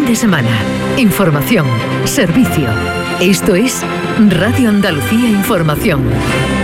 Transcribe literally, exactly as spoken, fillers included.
de semana. Información, servicio. Esto es Radio Andalucía Información.